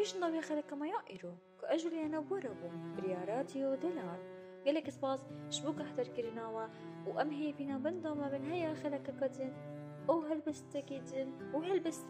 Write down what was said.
ليش نضوي خلك ما يائرو كأجل أنا بوربو برياراتيو دلار قالك سباس شبوك أحضر كرناوا وأمهي بنا بندو ما بين هيا خلك كدن أو هلبست كدن وهلبست